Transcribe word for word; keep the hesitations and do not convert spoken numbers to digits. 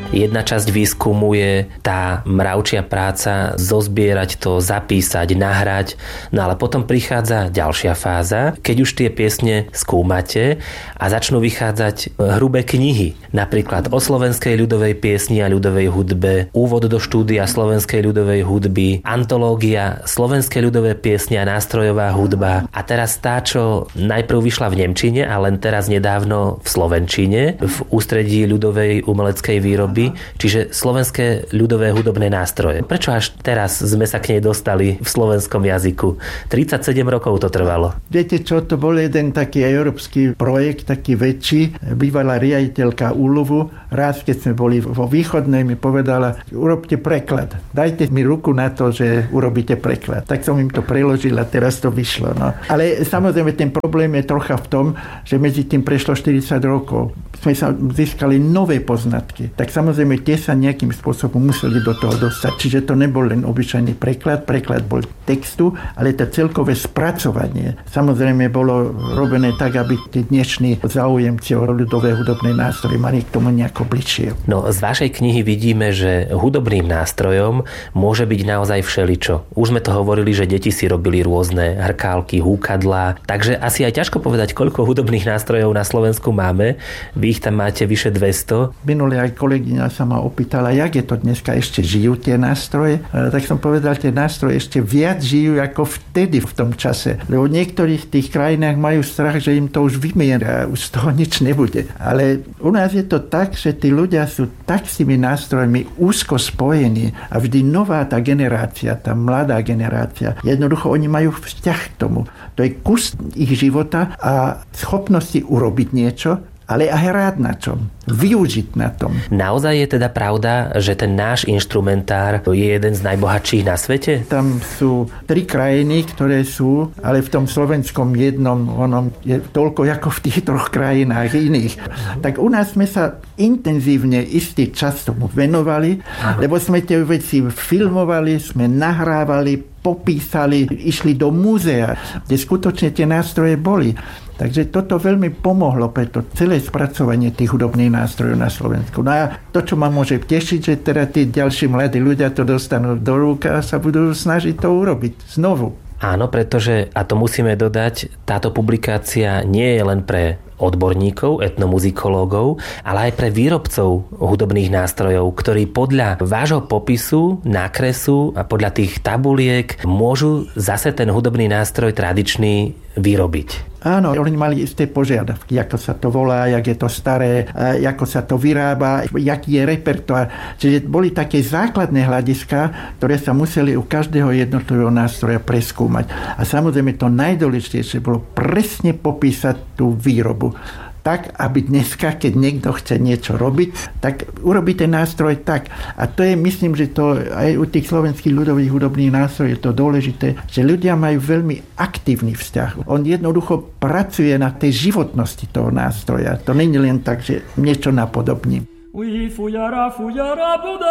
Jedna časť výskumu je tá mravčia práca, zozbierať to, zapísať, nahrať, no ale potom prichádza ďalšia fáza, keď už tie piesne skúmate a začnú vychádzať hrubé knihy, napríklad o slovenskej ľudovej piesni a ľudovej hudbe, úvod do štúdia slovenskej ľudovej hudby, antológia slovenskej ľudové piesne a nástrojová hudba a teraz tá, čo najprv vyšla v nemčine a len teraz nedávno v slovenčine v ústredí ľudovej umeleckej výroby, čiže slovenské ľudové hudobné nástroje. Prečo až teraz sme sa k nej dostali v slovenskom jazyku? tridsaťsedem rokov to trvalo. Viete čo, to bol jeden taký európsky projekt, taký väčší. Bývalá riaditeľka úlovu, raz keď sme boli vo východnej, mi povedala, urobte preklad. Dajte mi ruku na to, že urobíte preklad. Tak som im to preložil a teraz to vyšlo. No. Ale samozrejme ten problém je trocha v tom, že medzi tým prešlo štyridsať rokov. Sme sa získali nové poznatky. Tak samozrejme tie sa nejakým spôsobom museli do toho dostať. Čiže to nebol len obyčajný preklad. Preklad bol textu, ale to celkové spracovanie samozrejme bolo robené tak, aby tí dnešní záujemci o ľudové hudobné nástroje mali k tomu nejako bližšie. No z vašej knihy vidíme, že hudobným nástrojom môže byť naozaj všeličo. Už sme to hovorili, že deti si robili rôzne hrkálky, húkadlá, takže asi aj ťažko povedať, koľko hudobných nástrojov na Slovensku máme. Vy ich tam máte vyše dvesto. Minulé aj kolegyňa sa ma opýtala, jak je to dneska, ešte žijú tie nástroje. E, tak som povedal, tie nástroje ešte viac žijú ako vtedy v tom čase. Lebo v niektorých tých krajinách majú strach, že im to už vymiera, už z toho nič nebude. Ale u nás je to tak, že tí ľudia sú tak s tými nástrojmi úzko spojení a vždy nová tá generácia, tá mladá generácia, jednoducho oni majú vzťah k tomu. To je kus ich života a schopnosti urobiť niečo, ale aj hrať na čom, využiť na tom. Naozaj je teda pravda, že ten náš inštrumentár je jeden z najbohatších na svete? Tam sú tri krajiny, ktoré sú, ale v tom slovenskom jednom, onom je toľko ako v tých troch krajinách iných. Tak u nás sme sa intenzívne istý čas tomu venovali, lebo sme tie veci filmovali, sme nahrávali, popísali, išli do múzea, kde skutočne tie nástroje boli. Takže toto veľmi pomohlo pre to celé spracovanie tých hudobných nástrojov na Slovensku. No a to, čo ma môže tešiť, že teda tí ďalší mladí ľudia to dostanú do rúk a sa budú snažiť to urobiť znovu. Áno, pretože, a to musíme dodať, táto publikácia nie je len pre odborníkov, etnomuzikológov, ale aj pre výrobcov hudobných nástrojov, ktorí podľa vášho popisu, nákresu a podľa tých tabuliek môžu zase ten hudobný nástroj tradičný vyrobiť. Áno, oni mali isté požiadavky, ako sa to volá, jak je to staré, ako sa to vyrába, jaký je repertoár. Čiže boli také základné hľadiská, ktoré sa museli u každého jednotlivého nástroja preskúmať. A samozrejme to najdôležitejšie bolo presne popísať tú výrobu. Tak, aby dneska, keď niekto chce niečo robiť, tak urobí ten nástroj tak. A to je, myslím, že to aj u tých slovenských ľudových hudobných nástrojov je to dôležité, že ľudia majú veľmi aktívny vzťah. On jednoducho pracuje na tej životnosti toho nástroja. To nie je len tak, že niečo napodobní.